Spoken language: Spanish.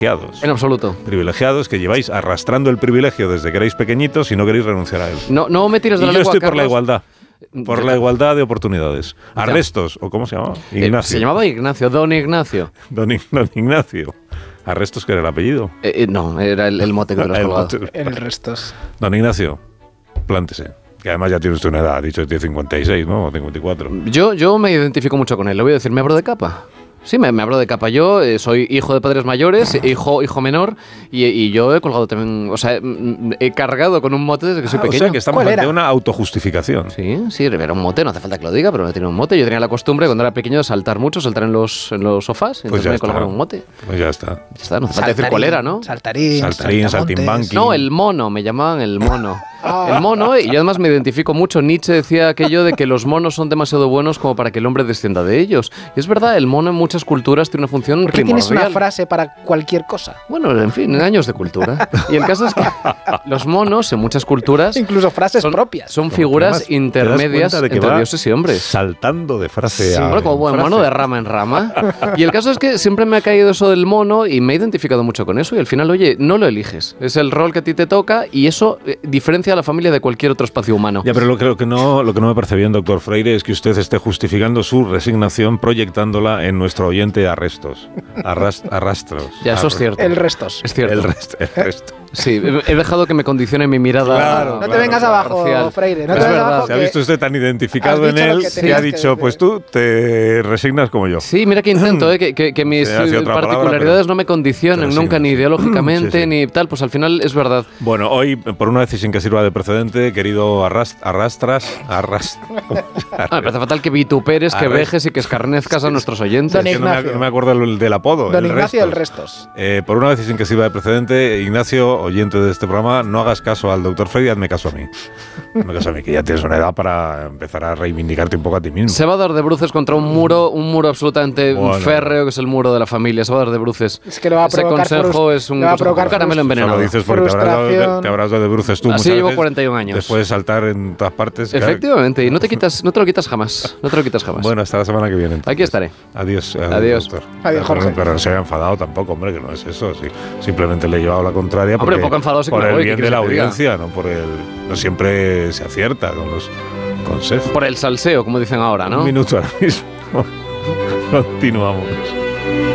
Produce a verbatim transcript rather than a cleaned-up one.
privilegiados. En absoluto. Privilegiados que lleváis arrastrando el privilegio desde que erais pequeñitos y no queréis renunciar a él. No, no me tires de y la yo lengua, estoy Carlos. por la igualdad. Por la igualdad de oportunidades. Arrestos, ¿o cómo se llamaba? Ignacio. Eh, se llamaba Ignacio, don Ignacio. Don, don Ignacio. Arrestos, que era el apellido. Eh, eh, no, era el, el mote que te lo has El colgado. mote. El restos. Don Ignacio, plántese. Que además ya tiene usted una edad, ha dicho que tiene cincuenta y seis, ¿no? O cincuenta y cuatro. Yo, yo me identifico mucho con él. Le voy a decir, me abro de capa. Sí, me, me abro de capa. Yo eh, soy hijo de padres mayores, hijo, hijo menor, y, y yo he colgado también, o sea, he cargado con un mote desde que soy Ah, pequeño. o sea que estamos ¿Cuál ante era? una autojustificación. Sí, sí, era un mote, no hace falta que lo diga, pero no tenía un mote. Yo tenía la costumbre cuando era pequeño de saltar mucho, saltar en los, en los sofás, y Pues entonces ya me está. colocaron un mote. Pues ya está. Ya está, no hace falta decir cuál era, ¿no? Saltarín, Saltarín, saltamontes. saltimbanqui. No, el mono, me llamaban el mono. El mono, y yo además me identifico mucho. Nietzsche decía aquello de que los monos son demasiado buenos como para que el hombre descienda de ellos. Y es verdad, el mono en muchas culturas tiene una función ¿Por qué tienes una primordial. frase para cualquier cosa? Bueno, en fin, años de cultura. Y el caso es que los monos en muchas culturas Incluso frases son, propias. son Además, figuras ¿te das intermedias cuenta de que entre va dioses y hombres. Saltando de frase Sí. a Bueno, como buen frase. mono de rama en rama. Y el caso es que siempre me ha caído eso del mono y me he identificado mucho con eso. Y al final, oye, no lo eliges. Es el rol que a ti te toca y eso eh, diferencia a la familia de cualquier otro espacio humano. Ya, pero lo que, lo, que no, lo que no me parece bien, doctor Freire, es que usted esté justificando su resignación proyectándola en nuestro oyente Arrestos. Arras, arrastros. Ya, eso es cierto. El restos. Es cierto. El resto. El resto. Sí, he he dejado que me condicione mi mirada. Claro, No te claro, vengas claro. abajo, Parcial. Freire. No Es te vengas verdad. abajo. Se ha que- visto usted tan identificado has en dicho lo él que que tenías ha que dicho, decir. pues tú te resignas como yo. Sí, mira que intento, ¿eh? que, que, que mis Sí, hacía otra palabra, particularidades pero- no me condicionen pero sí, nunca, ni sí. ideológicamente, Sí, sí. ni tal. Pues al final es verdad. Bueno, hoy, por una vez y sin que sirva de precedente, querido arrast, arrastras, arrast, Ah, me parece fatal que vituperes, que Arres- vejes y que escarnezcas a nuestros oyentes. Don Es que no me, Ignacio. no me acuerdo el del apodo. Don el Ignacio el Restos. restos. Eh, por una vez y sin que sirva de precedente, Ignacio, oyente de este programa, no hagas caso al doctor Freire, hazme caso a mí. Hazme caso a mí, que ya tienes una edad para empezar a reivindicarte un poco a ti mismo. Se va a dar de bruces contra un muro, un muro absolutamente Bueno. férreo, que es el muro de la familia. Se va a dar de bruces. Es que le va a Ese provocar consejo frus- es un, le va a consejo- provocar un caramelo frus- envenenado. Solo dices porque te habrás, dado, Frustración. te habrás dado de bruces tú Así muchas llevo veces, cuarenta y un años. Después de saltar en todas partes. Efectivamente, y no te quitas, no te lo quitas jamás. No te lo quitas jamás. Bueno, hasta la semana que viene. entonces. Aquí estaré. Adiós. eh, Adiós. doctor. Adiós, Pero- Jorge. Pero no se haya enfadado tampoco, hombre, que no es eso. Sí. Simplemente le he llevado la contraria Hombre, porque, poco enfadado sí que por me el voy, bien ¿qué de la quieres que te diga? audiencia, no por el... No siempre se acierta con los consejos. Por el salseo, como dicen ahora, ¿no? Un minuto ahora mismo. Continuamos.